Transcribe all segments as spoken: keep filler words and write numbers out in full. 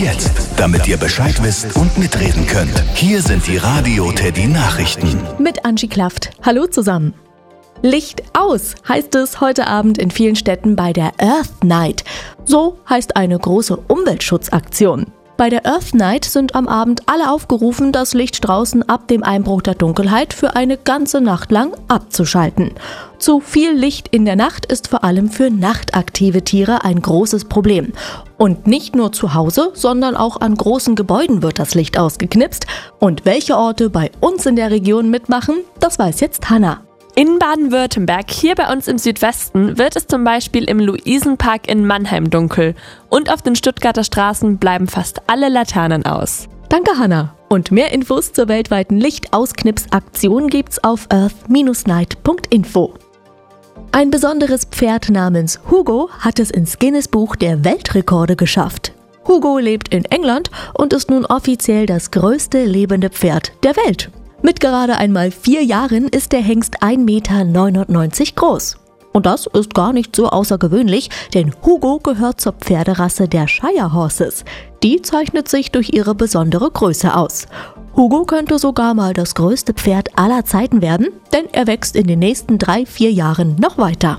jetzt, damit ihr Bescheid wisst und mitreden könnt. Hier sind die Radio Teddy Nachrichten. Mit Angie Klaft. Hallo zusammen. Licht aus heißt es heute Abend in vielen Städten bei der Earth Night. So heißt eine große Umweltschutzaktion. Bei der Earth Night sind am Abend alle aufgerufen, das Licht draußen ab dem Einbruch der Dunkelheit für eine ganze Nacht lang abzuschalten. Zu viel Licht in der Nacht ist vor allem für nachtaktive Tiere ein großes Problem. Und nicht nur zu Hause, sondern auch an großen Gebäuden wird das Licht ausgeknipst. Und welche Orte bei uns in der Region mitmachen, das weiß jetzt Hanna. In Baden-Württemberg, hier bei uns im Südwesten, wird es zum Beispiel im Luisenpark in Mannheim dunkel. Und auf den Stuttgarter Straßen bleiben fast alle Laternen aus. Danke, Hanna. Und mehr Infos zur weltweiten Lichtausknipsaktion gibt's auf earth dash night punkt info. Ein besonderes Pferd namens Hugo hat es ins Guinness-Buch der Weltrekorde geschafft. Hugo lebt in England und ist nun offiziell das größte lebende Pferd der Welt. Mit gerade einmal vier Jahren ist der Hengst ein Meter neunundneunzig groß. Und das ist gar nicht so außergewöhnlich, denn Hugo gehört zur Pferderasse der Shire Horses. Die zeichnet sich durch ihre besondere Größe aus. Hugo könnte sogar mal das größte Pferd aller Zeiten werden, denn er wächst in den nächsten drei, vier Jahren noch weiter.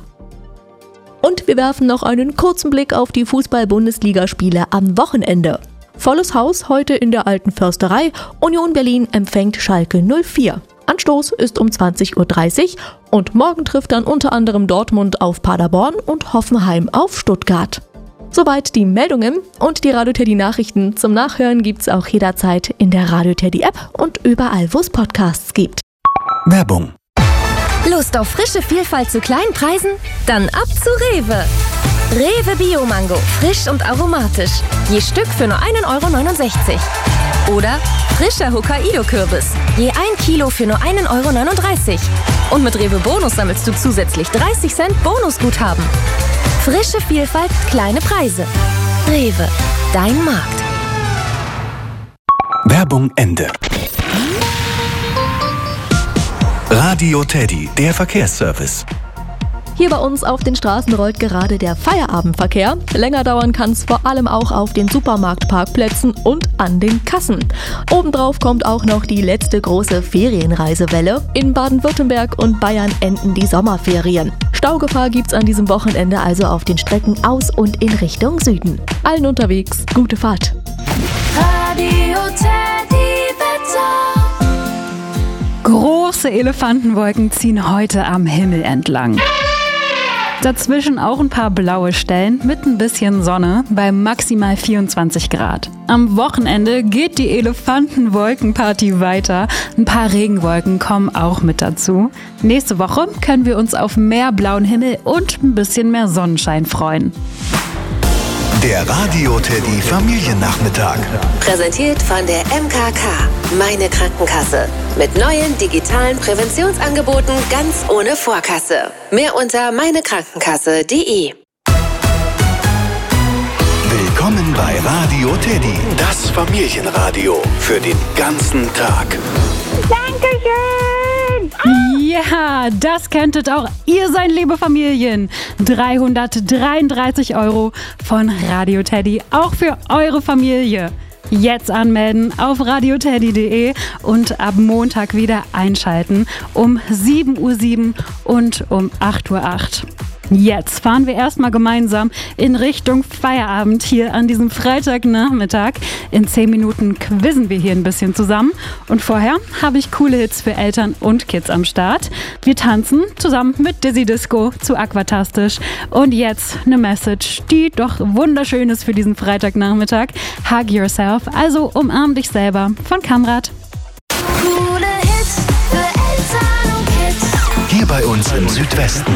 Und wir werfen noch einen kurzen Blick auf die Fußball-Bundesligaspiele am Wochenende. Volles Haus heute in der Alten Försterei. Union Berlin empfängt Schalke null vier. Anstoß ist um zwanzig Uhr dreißig und morgen trifft dann unter anderem Dortmund auf Paderborn und Hoffenheim auf Stuttgart. Soweit die Meldungen und die Radio Teddy Nachrichten zum Nachhören gibt's auch jederzeit in der Radio Teddy App und überall, wo es Podcasts gibt. Werbung. Lust auf frische Vielfalt zu kleinen Preisen? Dann ab zu Rewe. Rewe Bio-Mango, frisch und aromatisch. Je Stück für nur ein Euro neunundsechzig. Oder frischer Hokkaido-Kürbis. Je ein Kilo für nur ein Euro neununddreißig. Und mit Rewe Bonus sammelst du zusätzlich dreißig Cent Bonusguthaben. Frische Vielfalt, kleine Preise. Rewe, dein Markt. Werbung Ende. Radio Teddy, der Verkehrsservice. Hier bei uns auf den Straßen rollt gerade der Feierabendverkehr. Länger dauern kann es vor allem auch auf den Supermarktparkplätzen und an den Kassen. Obendrauf kommt auch noch die letzte große Ferienreisewelle. In Baden-Württemberg und Bayern enden die Sommerferien. Staugefahr gibt's an diesem Wochenende also auf den Strecken aus und in Richtung Süden. Allen unterwegs, gute Fahrt. Radio Teddy Wetter. Große Elefantenwolken ziehen heute am Himmel entlang. Dazwischen auch ein paar blaue Stellen mit ein bisschen Sonne bei maximal vierundzwanzig Grad. Am Wochenende geht die Elefantenwolkenparty weiter. Ein paar Regenwolken kommen auch mit dazu. Nächste Woche können wir uns auf mehr blauen Himmel und ein bisschen mehr Sonnenschein freuen. Der Radio Teddy Familiennachmittag. Präsentiert von der M K K, meine Krankenkasse. Mit neuen digitalen Präventionsangeboten ganz ohne Vorkasse. Mehr unter meinekrankenkasse punkt de. Willkommen bei Radio Teddy, das Familienradio für den ganzen Tag. Dankeschön! Ja, das könntet auch ihr sein, liebe Familien. dreihundertdreiunddreißig Euro von Radio Teddy, auch für eure Familie. Jetzt anmelden auf radio teddy punkt de und ab Montag wieder einschalten um sieben Uhr sieben und um acht Uhr acht. Jetzt fahren wir erstmal gemeinsam in Richtung Feierabend hier an diesem Freitagnachmittag. In zehn Minuten quizzen wir hier ein bisschen zusammen. Und vorher habe ich coole Hits für Eltern und Kids am Start. Wir tanzen zusammen mit Dizzy Disco zu Aquatastisch. Und jetzt eine Message, die doch wunderschön ist für diesen Freitagnachmittag. Hug yourself, also umarm dich selber von Kamrat. Coole Hits für Eltern und Kids. Hier bei uns im Südwesten.